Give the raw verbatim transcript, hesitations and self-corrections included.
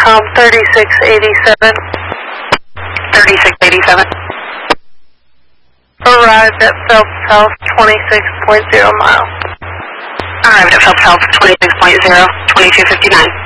Um, thirty-six eighty-seven. thirty-six eighty-seven. Arrived at Phelps Health, twenty-six point zero miles. Arrived at Phelps Health, twenty-six point zero, twenty-two fifty-nine.